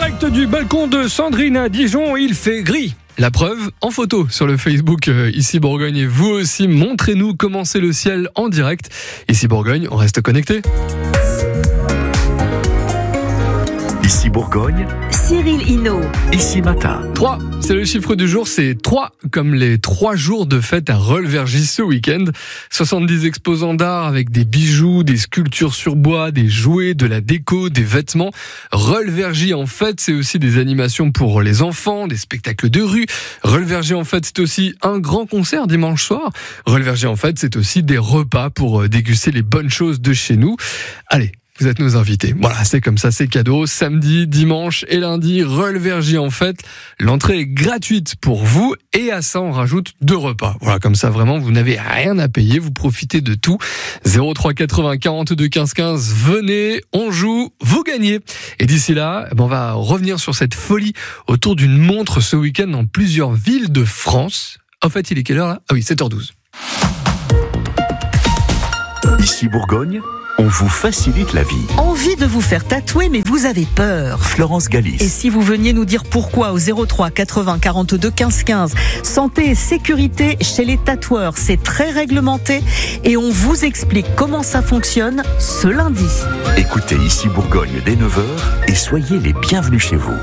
direct du balcon de Sandrine à Dijon, il fait gris. La preuve en photo sur le Facebook Ici Bourgogne. Et vous aussi, montrez-nous comment c'est le ciel en direct. Ici Bourgogne, on reste connecté. Ici Bourgogne, Cyril Hinault. Ici Matin. 3, c'est le chiffre du jour, c'est 3 comme les 3 jours de fête à Rollevergy ce week-end. 70 exposants d'art avec des bijoux, des sculptures sur bois, des jouets, de la déco, des vêtements. Rollevergy en fait, c'est aussi des animations pour les enfants, des spectacles de rue. Rollevergy en fait, c'est aussi un grand concert dimanche soir. Rollevergy en fait, c'est aussi des repas pour déguster les bonnes choses de chez nous. Allez, vous êtes nos invités. Voilà, c'est comme ça, c'est cadeau. Samedi, dimanche et lundi, Rollevergy en fait. L'entrée est gratuite pour vous et à ça, on rajoute 2 repas. Voilà, comme ça, vraiment, vous n'avez rien à payer. Vous profitez de tout. 03 80 42 15 15. Venez, on joue, vous gagnez. Et d'ici là, on va revenir sur cette folie autour d'une montre ce week-end dans plusieurs villes de France. En fait, il est quelle heure là ? Ah oui, 7h12. Ici Bourgogne, on vous facilite la vie. Envie de vous faire tatouer, mais vous avez peur. Florence Galis. Et si vous veniez nous dire pourquoi au 03 80 42 15 15. Santé et sécurité chez les tatoueurs, c'est très réglementé et on vous explique comment ça fonctionne ce lundi. Écoutez Ici Bourgogne dès 9h et soyez les bienvenus chez vous.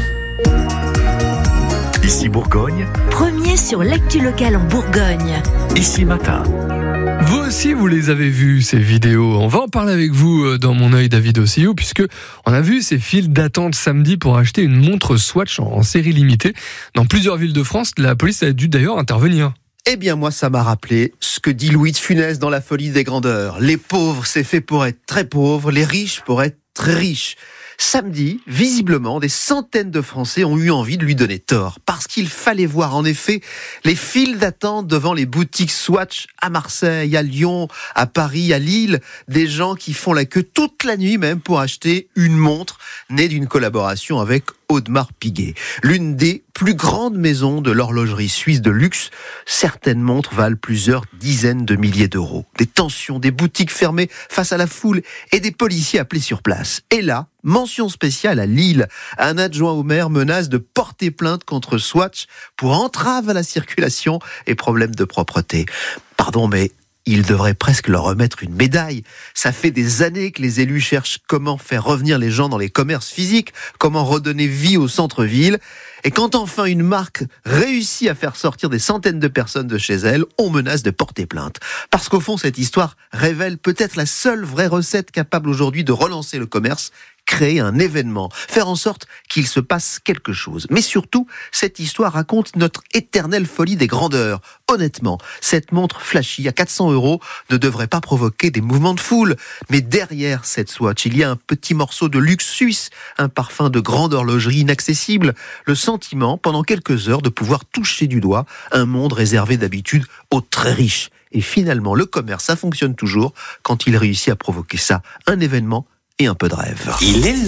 Ici Bourgogne, Premier sur l'actu locale en Bourgogne. Ici Matin. Vous aussi, vous les avez vus, ces vidéos. On va en parler avec vous dans Mon œil David Ossillou, puisque on a vu ces files d'attente samedi pour acheter une montre Swatch en série limitée. Dans plusieurs villes de France, la police a dû d'ailleurs intervenir. Eh bien moi ça m'a rappelé ce que dit Louis de Funès dans La folie des grandeurs. Les pauvres c'est fait pour être très pauvres, les riches pour être très riches. Samedi, visiblement, des centaines de Français ont eu envie de lui donner tort, parce qu'il fallait voir en effet les files d'attente devant les boutiques Swatch à Marseille, à Lyon, à Paris, à Lille, des gens qui font la queue toute la nuit même pour acheter une montre née d'une collaboration avec Audemars Piguet, l'une des plus grandes maisons de l'horlogerie suisse de luxe. Certaines montres valent plusieurs dizaines de milliers d'euros. Des tensions, des boutiques fermées face à la foule et des policiers appelés sur place. Et là, mention spéciale à Lille. Un adjoint au maire menace de porter plainte contre Swatch pour entrave à la circulation et problème de propreté. Pardon, mais il devrait presque leur remettre une médaille. Ça fait des années que les élus cherchent comment faire revenir les gens dans les commerces physiques, comment redonner vie au centre-ville. Et quand enfin une marque réussit à faire sortir des centaines de personnes de chez elle, on menace de porter plainte. Parce qu'au fond, cette histoire révèle peut-être la seule vraie recette capable aujourd'hui de relancer le commerce: créer un événement, faire en sorte qu'il se passe quelque chose. Mais surtout, cette histoire raconte notre éternelle folie des grandeurs. Honnêtement, cette montre flashy à 400 € ne devrait pas provoquer des mouvements de foule. Mais derrière cette Swatch, il y a un petit morceau de luxe suisse, un parfum de grande horlogerie inaccessible, le sentiment, pendant quelques heures, de pouvoir toucher du doigt un monde réservé d'habitude aux très riches. Et finalement, le commerce, ça fonctionne toujours quand il réussit à provoquer ça, un événement et un peu de rêve. Il est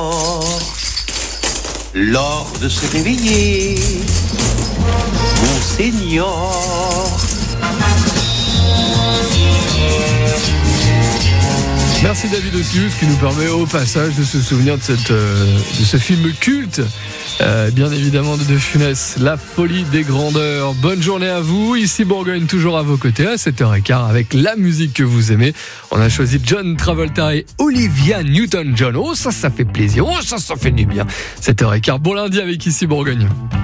l'heure de se réveiller, mon Seigneur. Merci David Ossillou, ce qui nous permet au passage de se souvenir de ce film culte, bien évidemment de Funès, La folie des grandeurs. Bonne journée à vous, ici Bourgogne, toujours à vos côtés à 7h15 avec la musique que vous aimez. On a choisi John Travolta et Olivia Newton-John. Oh ça fait plaisir, oh ça fait du bien. 7h15, bon lundi avec Ici Bourgogne.